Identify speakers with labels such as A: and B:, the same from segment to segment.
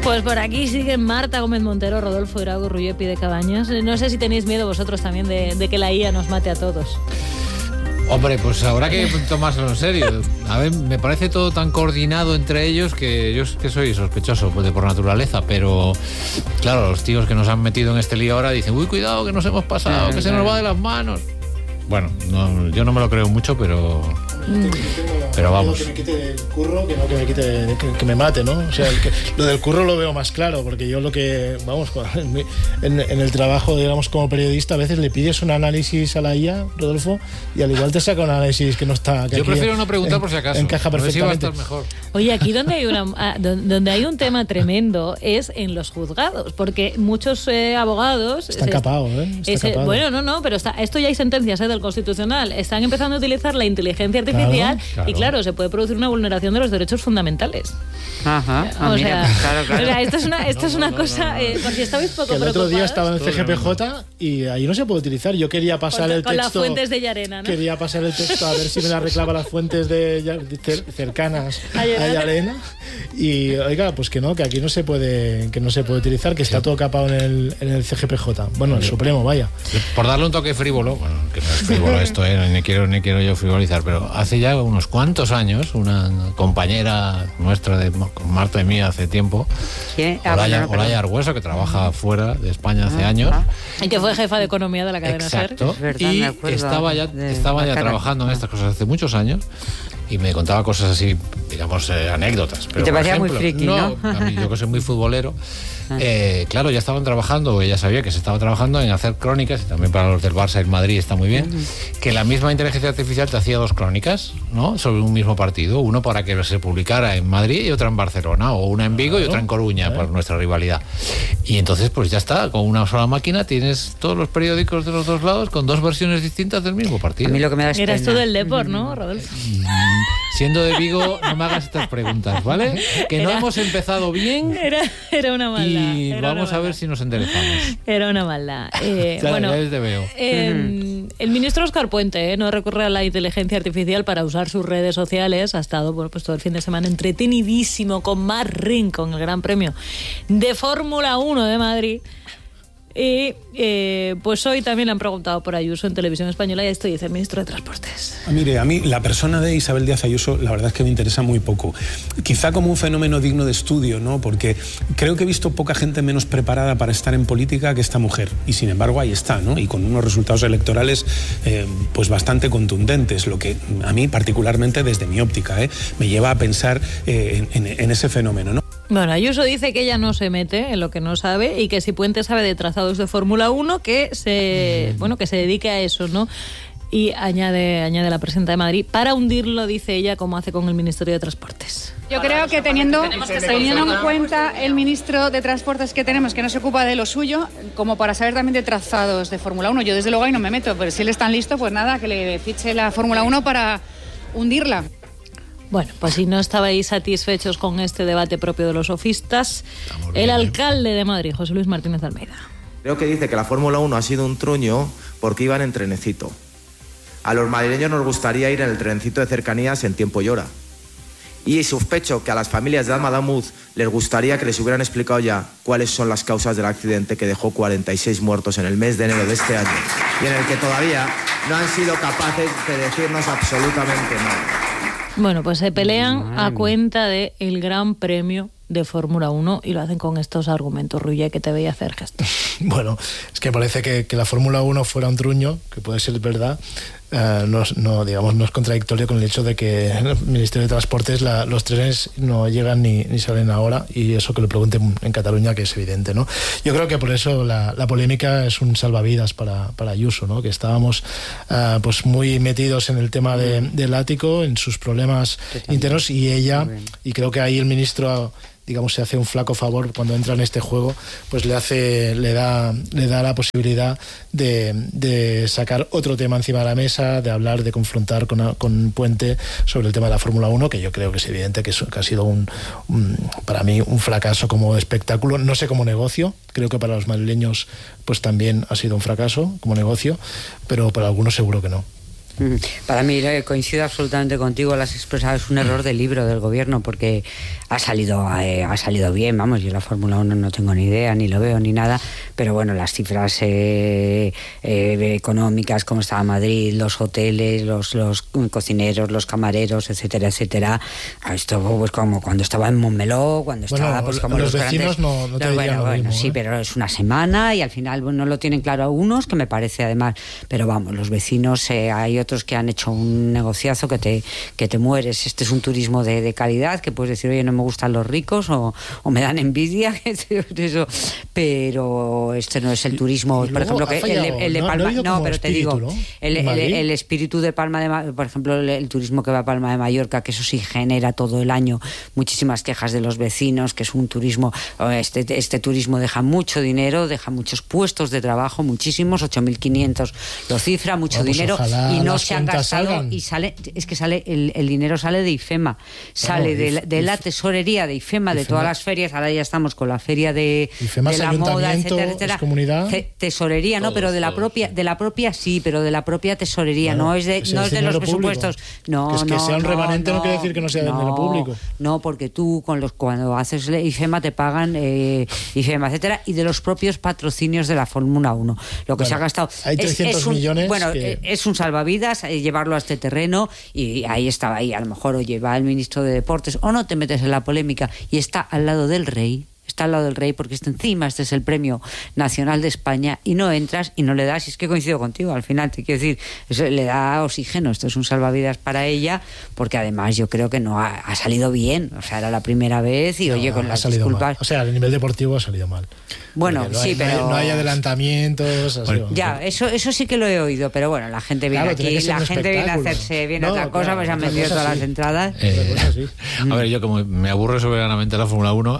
A: Pues por aquí siguen Marta Gómez Montero, Rodolfo Irago, Rullepi de Cabañas. No sé si tenéis miedo vosotros también de que la IA nos mate a todos.
B: Hombre, pues habrá que tomárselo en serio. A ver, me parece todo tan coordinado entre ellos que yo es que soy sospechoso pues, por naturaleza, pero claro, los tíos que nos han metido en este lío ahora dicen, uy, cuidado, que nos hemos pasado, que se nos va de las manos. Bueno, no, yo no me lo creo mucho, pero vamos.
C: Que me quite el curro, que no que me quite, que me mate, ¿no? O sea, lo del curro lo veo más claro, porque yo lo que, vamos, en el trabajo, digamos, como periodista, a veces le pides un análisis a la IA, Rodolfo, y al igual te saca un análisis que no está... Que
B: yo prefiero no preguntar por si acaso.
C: Encaja perfectamente.
B: A ver si va a estar mejor.
A: Oye, aquí donde hay un tema tremendo es en los juzgados, porque muchos abogados...
C: Está capado, ¿eh? Está capado.
A: Bueno, no, pero esto ya hay sentencias del Constitucional. Están empezando a utilizar la inteligencia artificial y claro, se puede producir una vulneración de los derechos fundamentales.
D: Ajá.
A: O sea, esto es una cosa... por si estabais poco
C: el
A: preocupados.
C: otro día estaba en CGPJ y ahí no se puede utilizar. Yo quería pasar el texto...
A: Con las fuentes de Llarena, ¿no?
C: Quería pasar el texto a ver si me la arreglaba las fuentes cercanas a Llarena. Y oiga, pues que no, que aquí no se puede utilizar, que está todo capado en el CGPJ. Bueno, el Supremo, vaya.
B: Por darle un toque frívolo, bueno, que no es frívolo esto, ni quiero yo frivolizar, pero hace ya unos cuantos años, una compañera nuestra, con Marta y mía hace tiempo, Olaya Argueso, que trabaja fuera de España hace años.
A: Y que fue jefa de economía de la cadena SER.
B: Exacto, y estaba ya trabajando en estas cosas hace muchos años. Y me contaba cosas así, digamos, anécdotas. Pero,
D: y te parecía muy friki, ¿no?
B: A mí, yo que soy muy futbolero, claro, ya estaban trabajando, ella sabía que se estaba trabajando en hacer crónicas, y también para los del Barça y el Madrid está muy bien, que la misma inteligencia artificial te hacía 2 crónicas, ¿no? Sobre un mismo partido, uno para que se publicara en Madrid y otra en Barcelona, o una en Vigo y otra en Coruña, por nuestra rivalidad. Y entonces, pues ya está, con una sola máquina tienes todos los periódicos de los dos lados con 2 versiones distintas del mismo partido.
D: A mí lo que me da es
A: Eras
D: pena.
A: tú del Depor, ¿no, Rodolfo?
B: Siendo de Vigo, no me hagas estas preguntas, ¿vale? Que no hemos empezado bien.
A: Era una maldad.
B: Y vamos a ver si nos enderezamos.
A: Era una maldad.
B: Bueno, ya te veo.
A: El ministro Óscar Puente no recurre a la inteligencia artificial para usar sus redes sociales. Ha estado pues todo el fin de semana entretenidísimo con Marc Ring, con el Gran Premio de Fórmula 1 de Madrid. Y pues hoy también le han preguntado por Ayuso en Televisión Española y esto dice el ministro de Transportes.
E: Mire, a mí la persona de Isabel Díaz Ayuso la verdad es que me interesa muy poco. Quizá como un fenómeno digno de estudio, ¿no? Porque creo que he visto poca gente menos preparada para estar en política que esta mujer. Y sin embargo ahí está, ¿no? Y con unos resultados electorales pues bastante contundentes, lo que a mí particularmente desde mi óptica me lleva a pensar en ese fenómeno, ¿no?
A: Bueno, Ayuso dice que ella no se mete en lo que no sabe y que si Puente sabe de trazados de Fórmula 1 que se dedique a eso, ¿no? Y añade la presidenta de Madrid, para hundirlo, dice ella, como hace con el Ministerio de Transportes.
F: Yo creo que teniendo en cuenta el ministro de Transportes que tenemos, que no se ocupa de lo suyo, como para saber también de trazados de Fórmula 1, yo desde luego ahí no me meto, pero si él es tan listo, pues nada, que le fiche la Fórmula 1 para hundirla.
A: Bueno, pues si no estabais satisfechos con este debate propio de los sofistas, el alcalde de Madrid, José Luis Martínez Almeida.
G: Creo que dice que la Fórmula 1 ha sido un truño porque iban en trenecito. A los madrileños nos gustaría ir en el trenecito de cercanías en tiempo y hora. Y sospecho que a las familias de Adamuz les gustaría que les hubieran explicado ya cuáles son las causas del accidente que dejó 46 muertos en el mes de enero de este año y en el que todavía no han sido capaces de decirnos absolutamente nada.
A: Bueno, pues se pelean a cuenta del Gran Premio de Fórmula 1 y lo hacen con estos argumentos. Rulle, que te veía hacer gestos.
C: Bueno, es que parece que la Fórmula 1 fuera un truño, que puede ser verdad. No es contradictorio con el hecho de que en el Ministerio de Transportes los trenes no llegan ni salen ahora, y eso que lo pregunten en Cataluña, que es evidente, ¿no? Yo creo que por eso la polémica es un salvavidas para Ayuso, ¿no? Que estábamos pues muy metidos en el tema del ático, en sus problemas internos, y ella, y creo que ahí el ministro, digamos, se hace un flaco favor cuando entra en este juego, pues le da la posibilidad de sacar otro tema encima de la mesa, de hablar, de confrontar con Puente sobre el tema de la Fórmula 1, que yo creo que es evidente que ha sido para mí un fracaso como espectáculo, no sé, como negocio. Creo que para los madrileños pues también ha sido un fracaso como negocio, pero para algunos seguro que no.
D: Para mí, coincido absolutamente contigo, lo has expresado, es un error del libro del gobierno, porque ha salido bien, vamos, yo la Fórmula 1 no tengo ni idea, ni lo veo, ni nada, pero bueno, las cifras económicas, como estaba Madrid, los hoteles, los cocineros, los camareros, etcétera, etcétera, esto pues como cuando estaba en Montmeló, cuando estaba pues como
C: los vecinos grandes, no te dirían lo mismo,
D: sí, pero es una semana y al final no lo tienen claro algunos, que me parece además, pero vamos, los vecinos, hay otros que han hecho un negociazo que te mueres. Este es un turismo de calidad, que puedes decir, oye, no me gustan los ricos o me dan envidia, eso, pero este no es el turismo, por ejemplo, que el de Palma, no, pero te digo, ¿no? el espíritu de Palma de Mallorca, por ejemplo, el turismo que va a Palma de Mallorca, que eso sí genera todo el año muchísimas quejas de los vecinos, que es un turismo, este turismo deja mucho dinero, deja muchos puestos de trabajo, muchísimos, 8.500 lo cifra, mucho dinero, y no se han gastado, y sale el dinero sale de IFEMA, sale de la tesorería de IFEMA, de todas las ferias. Ahora ya estamos con la feria de la moda, etcétera, etcétera. Tesorería, no, pero de la propia sí, pero de la propia tesorería, no es de los presupuestos. No,
C: que sea un remanente no quiere decir que no sea del dinero público.
D: No, porque tú cuando haces IFEMA te pagan IFEMA, etcétera, y de los propios patrocinios de la Fórmula 1. Lo que se ha gastado
C: hay 300 millones.
D: Bueno, es un salvavidas llevarlo a este terreno, y ahí estaba, ahí a lo mejor, oye, va el ministro de Deportes, o no te metes en la polémica, y está al lado del rey, porque está encima, este es el premio nacional de España, y no entras y no le das, y es que coincido contigo, al final te quiero decir, eso le da oxígeno, esto es un salvavidas para ella, porque además yo creo que no ha salido bien, o sea, era la primera vez, y oye, con las disculpas
C: mal. O sea, a nivel deportivo ha salido mal.
D: Bueno, pero
C: no hay adelantamientos.
D: Ya, eso sí que lo he oído, pero bueno, la gente viene aquí, la gente viene a hacerse bien otra cosa, pues han vendido todas las entradas.
B: A ver, yo como me aburre soberanamente la Fórmula 1,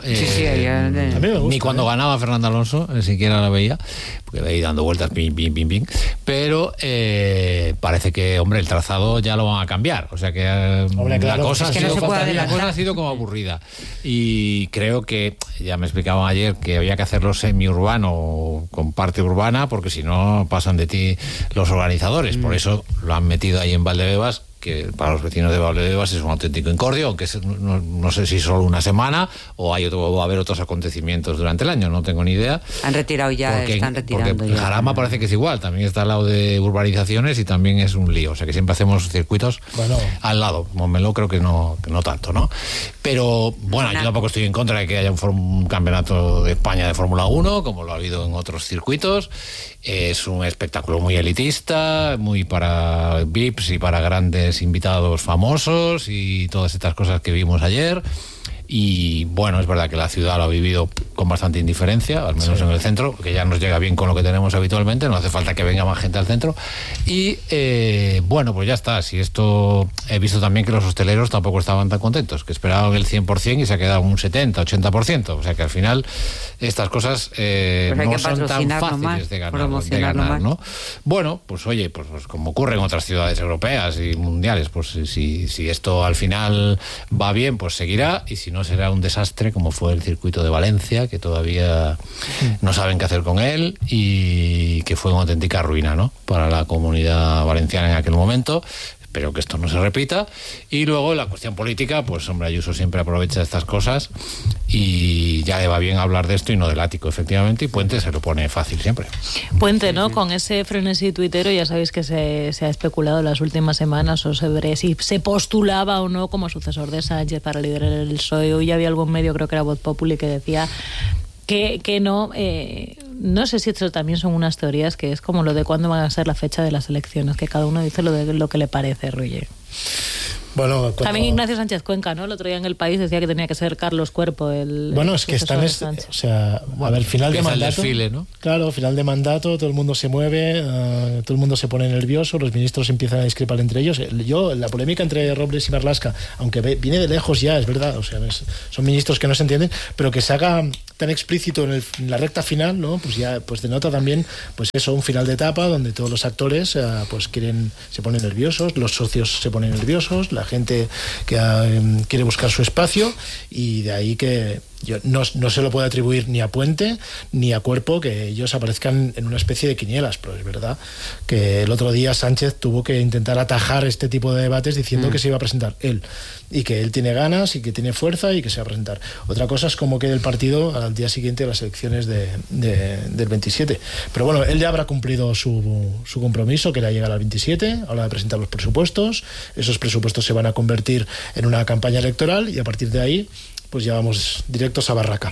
B: ni cuando ganaba Fernando Alonso, ni siquiera la veía, porque veía dando vueltas, ping, pero parece que, hombre, el trazado ya lo van a cambiar, o sea que la cosa ha sido como aburrida, y creo que, ya me explicaban ayer, que había que hacerlo semi-urbano con parte urbana, porque si no pasan de ti los organizadores. Por eso lo han metido ahí en Valdebebas, que para los vecinos de Valdebebas es un auténtico incordio, aunque no sé si solo una semana o va a haber otros acontecimientos durante el año, no tengo ni idea.
D: Han retirado ya, están retirando
B: ya. Jarama parece que es igual, también está al lado de urbanizaciones y también es un lío, o sea que siempre hacemos circuitos al lado. Montmeló creo que no tanto, ¿no? Pero bueno, yo tampoco estoy en contra de que haya un campeonato de España de Fórmula 1, como lo ha habido en otros circuitos. Es un espectáculo muy elitista, muy para VIPs y para grandes invitados famosos y todas estas cosas que vimos ayer. Y bueno, es verdad que la ciudad lo ha vivido con bastante indiferencia, al menos en el centro, que ya nos llega bien con lo que tenemos habitualmente, no hace falta que venga más gente al centro. Y bueno, pues ya está. Si esto, he visto también que los hosteleros tampoco estaban tan contentos, que esperaban el 100% y se ha quedado un 70-80%. O sea que al final estas cosas no son tan fáciles de ganar, ¿no? Bueno, pues oye, pues como ocurre en otras ciudades europeas y mundiales, pues si esto al final va bien, pues seguirá, y si no será un desastre, como fue el circuito de Valencia, que todavía no saben qué hacer con él, y que fue una auténtica ruina, ¿no?, para la comunidad valenciana en aquel momento. Espero que esto no se repita. Y luego la cuestión política, pues hombre, Ayuso siempre aprovecha estas cosas y ya le va bien hablar de esto y no del ático, efectivamente, y Puente se lo pone fácil siempre.
A: Puente, ¿no? Con ese frenesí tuitero, ya sabéis que se ha especulado las últimas semanas sobre si se postulaba o no como sucesor de Sánchez para liderar el PSOE. Hoy había algún medio, creo que era Voz Populi, que decía que no, no sé si esto también son unas teorías, que es como lo de cuándo van a ser la fecha de las elecciones, que cada uno dice lo que le parece, Roger.
C: Bueno,
A: también Ignacio Sánchez Cuenca, ¿no? El otro día en El País decía que tenía que ser Carlos Cuerpo el...
C: Bueno, es que están... O sea, a ver, final de mandato...
B: El desfile, ¿no?
C: Claro, final de mandato, todo el mundo se mueve, todo el mundo se pone nervioso, los ministros empiezan a discrepar entre ellos. La polémica entre Robles y Marlaska, aunque viene de lejos ya, es verdad, o sea, son ministros que no se entienden, pero que se haga tan explícito en la recta final, ¿no? Pues ya pues denota también, pues eso, un final de etapa donde todos los actores pues se ponen nerviosos, los socios se ponen nerviosos, la gente que quiere buscar su espacio, y de ahí que no se lo puede atribuir ni a Puente ni a Cuerpo que ellos aparezcan en una especie de quinielas, pero es verdad que el otro día Sánchez tuvo que intentar atajar este tipo de debates diciendo que se iba a presentar él y que él tiene ganas y que tiene fuerza y que se va a presentar. Otra cosa es cómo quede el partido al día siguiente de las elecciones del 27. Pero bueno, él ya habrá cumplido su compromiso, que era llegar al 27, ahora de presentar los presupuestos. Esos presupuestos se van a convertir en una campaña electoral y a partir de ahí pues ya vamos directos a barraca.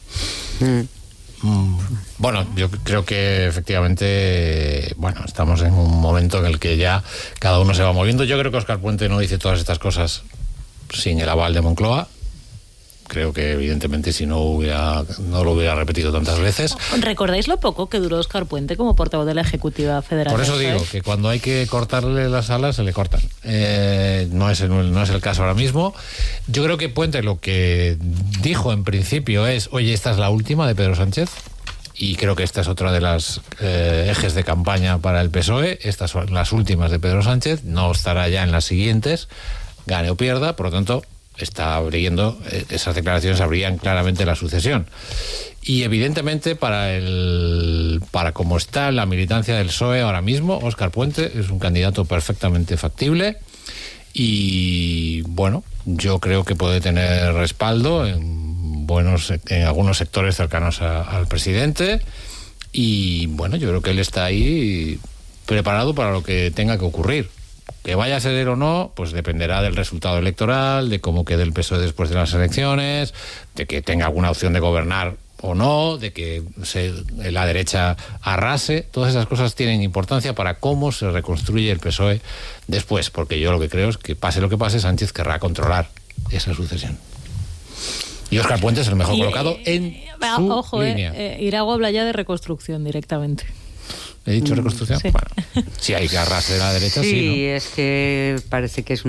B: Bueno, yo creo que efectivamente, estamos en un momento en el que ya cada uno se va moviendo. Yo creo que Óscar Puente no dice todas estas cosas sin el aval de Moncloa. Creo que evidentemente si no lo hubiera repetido tantas veces.
A: ¿Recordáis lo poco que duró Óscar Puente como portavoz de la Ejecutiva Federal?
B: Por eso digo que cuando hay que cortarle las alas se le cortan. No es el caso ahora mismo. Yo creo que Puente lo que dijo en principio es: oye, esta es la última de Pedro Sánchez. Y creo que esta es otra de las ejes de campaña para el PSOE. Estas son las últimas de Pedro Sánchez. No estará ya en las siguientes, gane o pierda. Por lo tanto, está abriendo, esas declaraciones abrían claramente la sucesión. Y evidentemente para cómo está la militancia del PSOE ahora mismo, Óscar Puente es un candidato perfectamente factible y bueno, yo creo que puede tener respaldo en algunos sectores cercanos al presidente y bueno, yo creo que él está ahí preparado para lo que tenga que ocurrir. Que vaya a ceder o no, pues dependerá del resultado electoral, de cómo quede el PSOE después de las elecciones, de que tenga alguna opción de gobernar o no, de que la derecha arrase. Todas esas cosas tienen importancia para cómo se reconstruye el PSOE después, porque yo lo que creo es que pase lo que pase, Sánchez querrá controlar esa sucesión. Y Óscar Puente es el mejor colocado en su línea.
A: Irago habla ya de reconstrucción directamente.
B: ¿He dicho reconstrucción?
A: Sí.
B: Bueno, si hay que arrasar de la derecha, sí,
D: sí,
B: ¿no?
D: Es que parece que es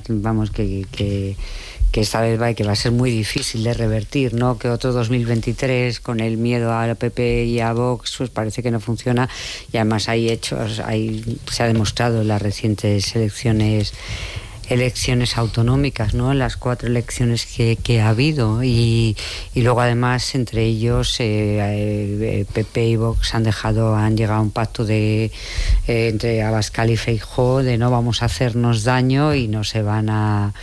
D: que esta vez que va a ser muy difícil de revertir, ¿no? Que otro 2023 con el miedo al PP y a Vox, pues parece que no funciona y además se ha demostrado en las recientes elecciones autonómicas, ¿no? En las 4 elecciones que ha habido y luego además entre ellos PP y Vox han llegado a un pacto entre Abascal y Feijóo de no vamos a hacernos daño y no se van a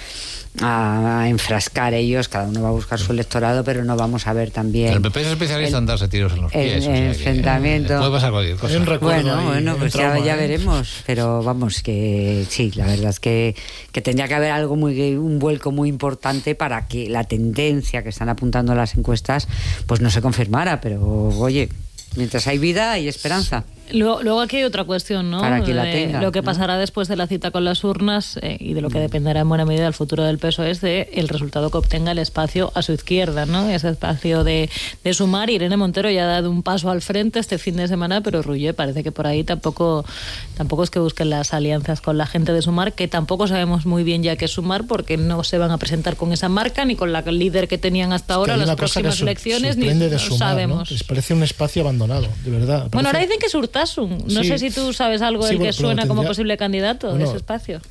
D: enfrascar ellos, cada uno va a buscar su electorado, pero no vamos a ver también
B: el PP es especialista en darse tiros en los pies,
D: el enfrentamiento.
B: Puede pasar cualquier cosa.
D: Bueno, pues ya veremos, pero vamos, que sí, la verdad es que tendría que haber un vuelco muy importante para que la tendencia que están apuntando las encuestas pues no se confirmara, pero oye, mientras hay vida hay esperanza.
A: Luego aquí hay otra cuestión, ¿no?
D: Para quien la tenga,
A: lo que
D: ¿no?
A: Pasará después de la cita con las urnas y de lo que dependerá en buena medida el futuro del PSOE es de el resultado que obtenga el espacio a su izquierda, ¿no? Ese espacio de Sumar. Irene Montero ya ha dado un paso al frente este fin de semana, pero Ruller parece que por ahí tampoco es que busquen las alianzas con la gente de Sumar, que tampoco sabemos muy bien ya qué es Sumar, porque no se van a presentar con esa marca ni con la líder que tenían hasta ahora las próximas elecciones, ni
C: de
A: no
C: Sumar,
A: sabemos.
C: ¿no? Les parece un espacio abandonado, de verdad.
A: Bueno, ahora dicen que es Urtasun. No sé si tú sabes algo del que suena como posible candidato de ese espacio.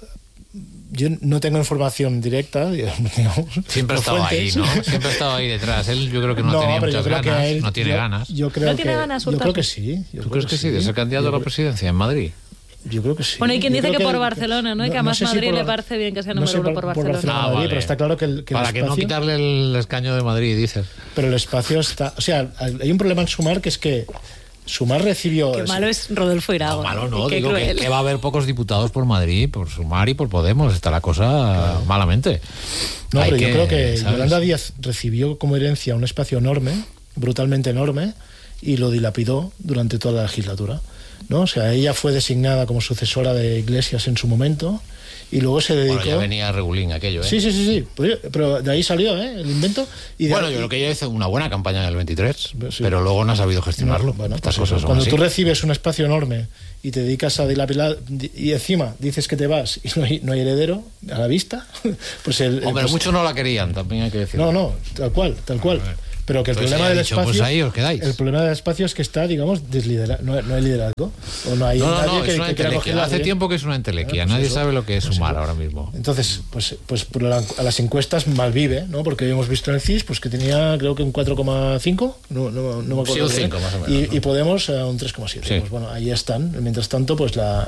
C: Yo no tengo información directa, digamos.
B: Siempre ha estado ahí, ¿no? Siempre ha estado ahí detrás. Él yo creo que no tenía muchas ganas. No tiene ganas.
C: Yo creo que sí.
B: ¿Tú crees que sí? ¿De ser candidato a la presidencia en Madrid?
C: Yo creo que sí.
A: Bueno, hay quien dice que por Barcelona, ¿no? Y que además Madrid le parece bien que sea número uno por Barcelona.
C: Madrid, pero está claro que el
B: para
C: espacio,
B: que no quitarle el escaño de Madrid, dices.
C: Pero el espacio está... O sea, hay un problema en Sumar, que es que Sumar recibió...
A: Qué malo es Rodolfo Irago.
B: No, malo no, digo que va a haber pocos diputados por Madrid, por Sumar y por Podemos. Está la cosa malamente.
C: No, pero yo creo que Yolanda Díaz recibió como herencia un espacio enorme, brutalmente enorme, y lo dilapidó durante toda la legislatura, ¿no? O sea, ella fue designada como sucesora de Iglesias en su momento y luego se dedicó...
B: Bueno, ya venía regulín aquello, ¿eh?
C: Sí. Pero de ahí salió, ¿eh? El invento. Y
B: yo creo que ella hizo una buena campaña en el 23, sí, pero luego no ha sabido gestionarlo.
C: Bueno,
B: estas cosas son
C: cuando
B: así.
C: tú recibes un espacio enorme y te dedicas a dilapidar y encima dices que te vas y no hay heredero a la vista, pues
B: Hombre, muchos no la querían, también hay que decirlo.
C: No, tal cual. pero que el
B: Pues
C: problema del
B: dicho,
C: espacio,
B: pues ahí os quedáis.
C: el problema del espacio es que está, digamos, desliderado, no hay liderazgo, o no hay nadie
B: es una
C: que quiera coger la
B: Hace tiempo que es una entelequia,
C: pues
B: nadie
C: eso,
B: sabe lo que es
C: pues
B: Sumar
C: eso.
B: ahora mismo.
C: Entonces, pues a las encuestas malvive, ¿no? Porque hemos visto en el CIS pues que tenía, creo que un 4,5, no me acuerdo.
B: Sí, un 5 más o menos.
C: Y Podemos un 3,7.
B: Sí.
C: Pues bueno, ahí están. Mientras tanto, pues la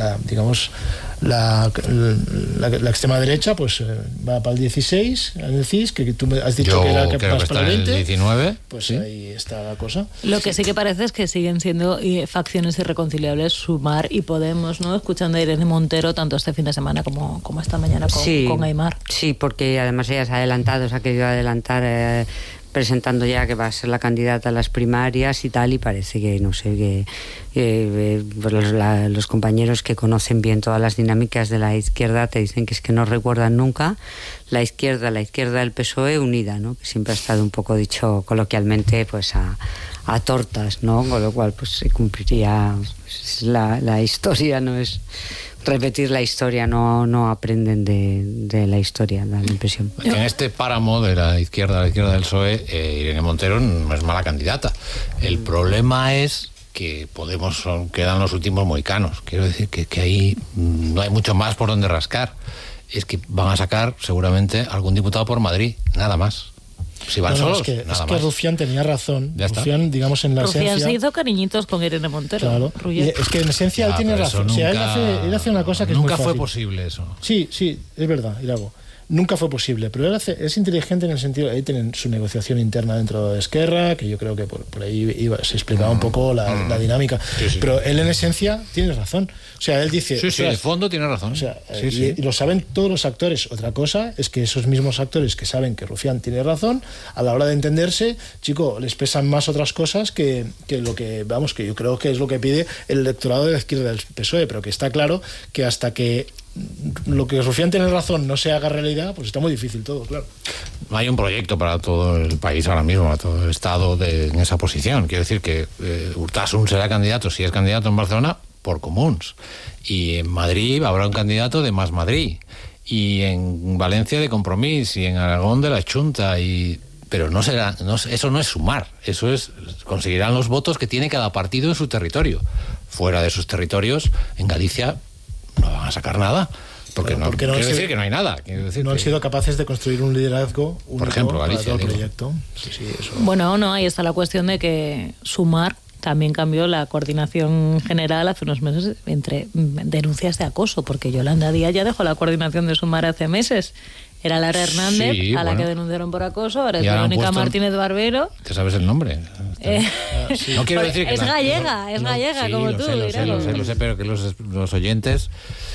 C: extrema derecha pues va para el 16 en el CIS, que tú me has dicho
B: Yo
C: que era que
B: creo
C: vas
B: que
C: para
B: está
C: el
B: en
C: 20.
B: el 19.
C: Pues
B: ¿sí?
C: ahí está la cosa.
A: Lo que sí que parece es que siguen siendo facciones irreconciliables Sumar y Podemos, ¿no? Escuchando a Irene Montero tanto este fin de semana como esta mañana con Aimar.
D: Sí, porque además ella se ha querido adelantar presentando ya que va a ser la candidata a las primarias y tal, y parece que, no sé, que los compañeros que conocen bien todas las dinámicas de la izquierda te dicen que es que no recuerdan nunca la izquierda del PSOE unida, ¿no? Que siempre ha estado un poco dicho coloquialmente pues a tortas, ¿no? Con lo cual pues se cumpliría la historia, no es repetir la historia, no aprenden de la historia, da la impresión.
B: En este páramo de la izquierda del PSOE, Irene Montero no es mala candidata. El problema es que Podemos quedan los últimos mohicanos. Quiero decir que ahí no hay mucho más por donde rascar. Es que van a sacar seguramente algún diputado por Madrid, nada más. Si van solos,
C: es
B: nada
C: que
B: más.
C: Rufián tenía razón.
B: Ya está.
C: Rufián, digamos, en la
A: Rufián
C: esencia...
A: se hizo cariñitos con Irene Montero.
C: Claro. Y es que en esencia él tiene
B: pero
C: razón.
B: eso
C: O sea,
B: nunca-
C: él hace una cosa que es muy
B: Nunca
C: fácil.
B: fue posible eso.
C: Sí, es verdad, Irago. Nunca fue posible, pero él es inteligente en el sentido, ahí tienen su negociación interna dentro de Esquerra, que yo creo que por ahí se explicaba un poco la dinámica.
B: Sí.
C: Pero él en esencia tiene razón. O sea, él dice...
B: Sí,
C: ostras,
B: de fondo tiene razón.
C: o sea,
B: Sí.
C: y lo saben todos los actores. Otra cosa es que esos mismos actores que saben que Rufián tiene razón, a la hora de entenderse, chico, les pesan más otras cosas que lo que, vamos, que yo creo que es lo que pide el electorado de la izquierda del PSOE, pero que está claro que hasta que lo que Rufián tiene razón no se haga realidad, pues está muy difícil todo, claro.
B: No hay un proyecto para todo el país ahora mismo, para todo el Estado en esa posición. Quiero decir que Urtasun será candidato, si es candidato en Barcelona, por Comuns. Y en Madrid habrá un candidato de Más Madrid. Y en Valencia de Compromís. Y en Aragón de la Chunta. Pero no será, eso no es Sumar. Eso es, conseguirán los votos que tiene cada partido en su territorio. Fuera de sus territorios, en Galicia no van a sacar nada. Porque
C: Bueno,
B: no,
C: porque no
B: quiero
C: han
B: decir
C: sido-
B: que no hay nada. Quiero decir
C: No han
B: que-
C: sido capaces de construir un liderazgo único
B: Por ejemplo,
C: para
B: Galicia,
C: todo el
B: digo.
C: proyecto. Sí, eso.
A: Bueno, no, ahí está la cuestión de que Sumar también cambió la coordinación general hace unos meses entre denuncias de acoso, porque Yolanda Díaz ya dejó la coordinación de Sumar hace meses. Era Lara Hernández,
B: Sí,
A: a la
B: bueno.
A: que denunciaron por acoso, ahora es
B: Y ahora han
A: Verónica
B: puesto-
A: Martínez Barbero.
B: ¿Te sabes el nombre? No quiero
A: Porque
B: decir que
A: es gallega, es gallega,
B: sí,
A: como
B: lo
A: tú,
B: sé,
A: Irago.
B: lo sé, pero que los oyentes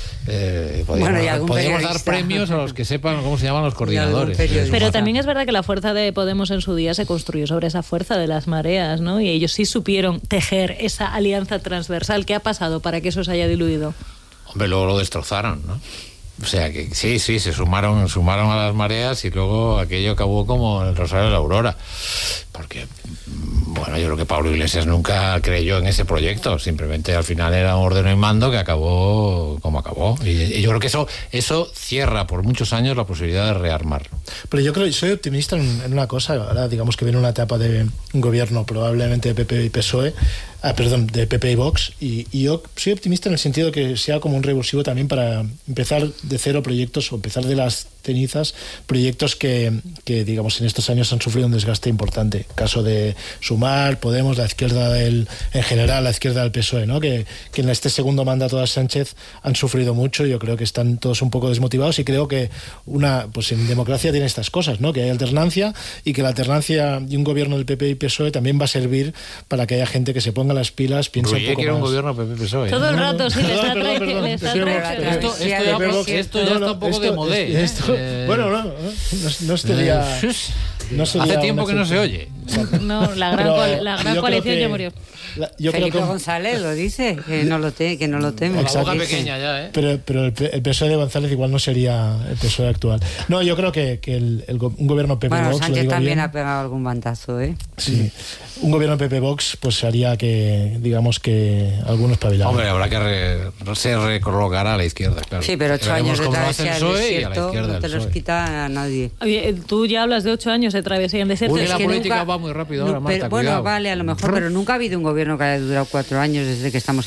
D: Bueno, y algún
B: podríamos dar
D: periodista.
B: premios a los que sepan cómo se llaman los coordinadores.
D: periodista.
A: Pero también es verdad que la fuerza de Podemos en su día se construyó sobre esa fuerza de las mareas, ¿no? Y ellos sí supieron tejer esa alianza transversal. ¿Qué ha pasado para que eso se haya diluido?
B: Hombre, luego lo destrozaron, ¿no? O sea que sí, se sumaron a las mareas y luego aquello acabó como el Rosario de la Aurora. Porque, bueno, yo creo que Pablo Iglesias nunca creyó en ese proyecto. Simplemente al final era un ordeno y mando que acabó como acabó. Y yo creo que eso cierra por muchos años la posibilidad de rearmar.
C: Pero yo soy optimista en una cosa. Ahora digamos que viene una etapa de un gobierno probablemente de PP y PSOE, de PP y Vox, y yo soy optimista en el sentido que sea como un revulsivo también para empezar de cero proyectos o empezar de las cenizas, proyectos que digamos en estos años han sufrido un desgaste importante. Caso de Sumar, Podemos, la izquierda en general, la izquierda del PSOE, ¿no? Que en este segundo mandato de Sánchez han sufrido mucho. Yo creo que están todos un poco desmotivados y creo que pues en democracia tiene estas cosas, ¿no? Que hay alternancia y que la alternancia y un gobierno del PP y PSOE también va a servir para que haya gente que se ponga las pilas, piense un
B: Ruiz
C: poco
B: quiere un
C: más.
B: gobierno PP-PSOE.
A: Todo el
C: No,
A: rato, sí, le está
C: perdón.
A: traicionando.
B: Esto ya está un poco de modé.
C: Bueno, no sería... No sería
B: Hace
C: un
B: tiempo que no se
C: efecto.
B: oye.
A: No, la
C: Pero
A: gran
C: yo
A: coalición
C: creo que-
A: ya murió.
C: Yo creo
D: Felipe
C: que
D: González lo dice, que no lo teme.
B: Con la
C: Exacto.
B: boca pequeña ya, ¿eh?
C: Pero el PSOE de González igual no sería el PSOE actual. No, yo creo que un gobierno PP
D: Bueno,
C: Vox, lo
D: Sánchez
C: digo
D: también
C: bien,
D: ha pegado algún bandazo, ¿eh?
C: sí, un gobierno PP Vox pues haría que digamos que algunos pavilaran.
B: Hombre, habrá que se recolocará a la izquierda, claro.
D: Sí, pero 8
B: Veremos
D: años de
B: cómo lo hace el
D: travesía del
B: PSOE y a la
D: desierto
B: izquierda
D: no te
B: el
D: los
B: PSOE.
D: quita a nadie.
A: Oye, tú ya hablas de 8 años de atraviesa el desierto.
B: La política va muy rápido ahora, Marta,
D: bueno,
B: cuidado.
D: vale, a lo mejor, pero nunca ha habido un gobierno que haya durado 4 años desde que estamos